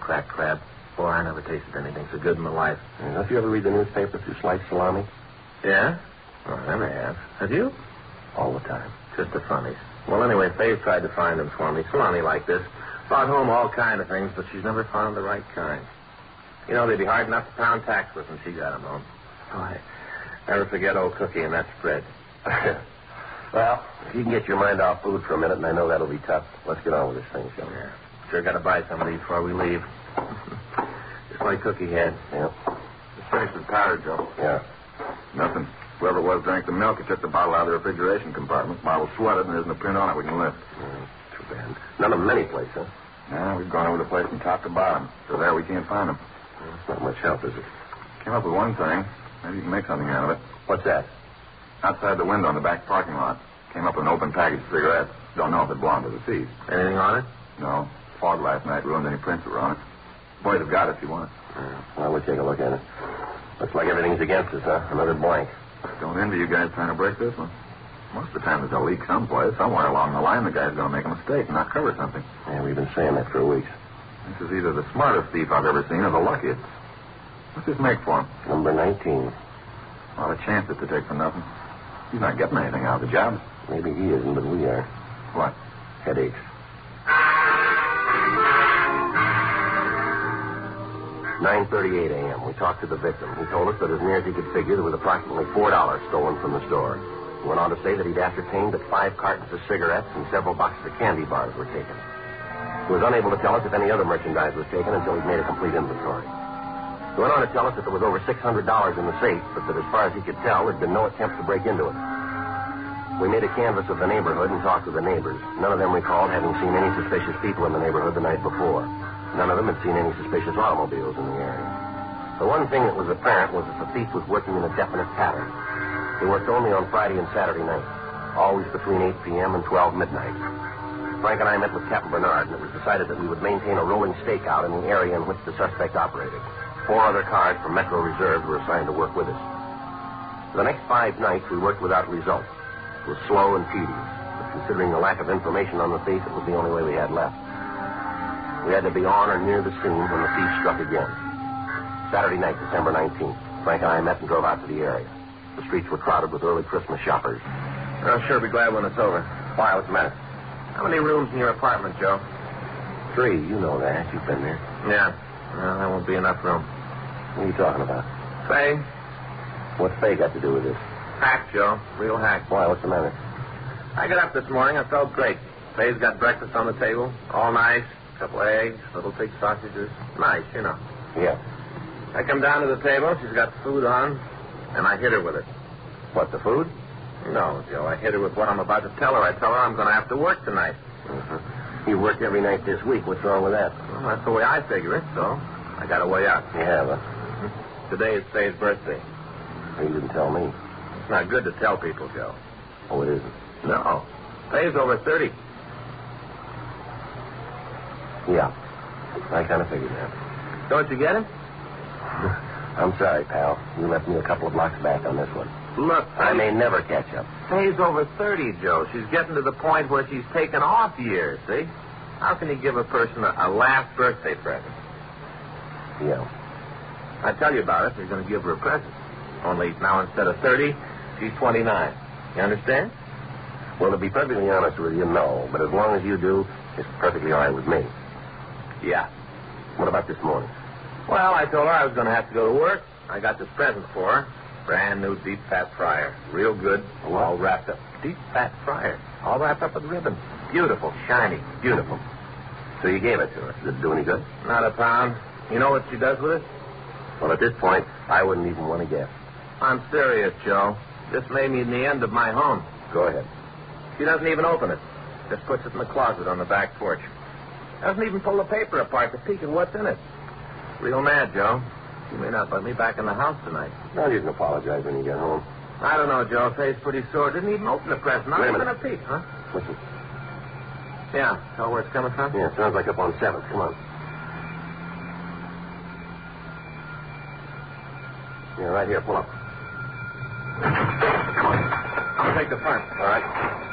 cracked crab. Boy, I never tasted anything so good in my life. Don't you ever read the newspaper through sliced salami? Yeah? Well, I never have. Have you? All the time. Just the funnies. Well, anyway, Faye's tried to find them for me. Salami like this. Brought home all kind of things, but she's never found the right kind. You know, they'd be hard enough to pound tacks with when she got them home. Oh, I never forget old Cookie and that spread. Well, if you can get your mind off food for a minute, and I know that'll be tough, let's get on with this thing, shall we? Yeah. Sure got to buy some of these before we leave. Just like Cookie had. Yeah. Just finished with powder, Joe. Yeah. Nothing. Whoever it was drank the milk. He took the bottle out of the refrigeration compartment. Bottle sweated, and there isn't a print on it we can lift. Too bad. None of them any place, huh? Yeah, we've gone over the place from top to bottom. So there we can't find them. It's not much help, is it? Came up with one thing. Maybe you can make something out of it. What's that? Outside the window in the back parking lot. Came up with an open package of cigarettes. Don't know if it belonged to the thief. Anything on it? No. Fog last night ruined any prints that were on it. Boys have got it if you want it. Well, we'll take a look at it. Looks like everything's against us, huh? Another blank. Don't envy you guys trying to break this one. Most of the time there's a leak someplace. Somewhere along the line the guy's going to make a mistake and not cover something. Yeah, we've been saying that for weeks. This is either the smartest thief I've ever seen or the luckiest. What's this make for him? Number 19. Not a chance it to take for nothing. He's not getting anything out of the job. Maybe he isn't, but we are. What? Headaches. 9:38 a.m. We talked to the victim. He told us that as near as he could figure, there was approximately $4 stolen from the store. He went on to say that he'd ascertained that 5 cartons of cigarettes and several boxes of candy bars were taken. He was unable to tell us if any other merchandise was taken until he'd made a complete inventory. He went on to tell us that there was over $600 in the safe, but that as far as he could tell, there'd been no attempt to break into it. We made a canvass of the neighborhood and talked to the neighbors. None of them recalled having seen any suspicious people in the neighborhood the night before. None of them had seen any suspicious automobiles in the area. The one thing that was apparent was that the thief was working in a definite pattern. He worked only on Friday and Saturday nights, always between 8 p.m. and 12 midnight. Frank and I met with Captain Bernard, and it was decided that we would maintain a rolling stakeout in the area in which the suspect operated. 4 other cars from Metro Reserve were assigned to work with us. For the next 5 nights, we worked without result. It was slow and tedious, but considering the lack of information on the thief, it was the only way we had left. We had to be on or near the scene when the thief struck again. Saturday night, December 19th, Frank and I met and drove out to the area. The streets were crowded with early Christmas shoppers. I'll sure be glad when it's over. Why? What's the matter? How many rooms in your apartment, Joe? 3. You know that. You've been there. Yeah. Well, that won't be enough room. What are you talking about? Faye? What's Faye got to do with this? Hack, Joe. Real hack. Why? What's the matter? I got up this morning. I felt great. Faye's got breakfast on the table. All nice. A couple of eggs, little pig sausages. Nice, you know. Yeah. I come down to the table. She's got food on, and I hit her with it. What, the food? No, Joe. I hit her with what I'm about to tell her. I tell her I'm going to have to work tonight. Mm-hmm. You worked every night this week. What's wrong with that? Well, that's the way I figure it, so I got a way out. You have, huh? Today is Faye's birthday. You didn't tell me. It's not good to tell people, Joe. Oh, it isn't? No. Faye's over 30. Yeah. I kind of figured that. Don't you get it? I'm sorry, pal. You left me a couple of blocks back on this one. Look, I may never catch up. Faye's over 30, Joe. She's getting to the point where she's taken off years, see? How can you give a person a last birthday present? Yeah. I tell you about it. You're going to give her a present. Only now instead of 30, she's 29. You understand? Well, to be perfectly honest with you, no. But as long as you do, it's perfectly all right with me. Yeah. What about this morning? Well, I told her I was going to have to go to work. I got this present for her. Brand new deep fat fryer. Real good. What? All wrapped up. Deep fat fryer. All wrapped up with ribbon. Beautiful. Shiny. Beautiful. So you gave it to her. Did it do any good? Not a pound. You know what she does with it? Well, at this point, I wouldn't even want to guess. I'm serious, Joe. This may mean the end of my home. Go ahead. She doesn't even open it. Just puts it in the closet on the back porch. Doesn't even pull the paper apart to peek at what's in it. Real mad, Joe. She may not let me back in the house tonight. Now you can apologize when you get home. I don't know, Joe. Face pretty sore. Didn't even open the present. Not Wait a even a minute. peek, huh? Listen. Yeah. Tell where it's coming from? Yeah, sounds like up on 7th. Come on. Yeah, right here. Pull up. Come on. I'll take the front. All right.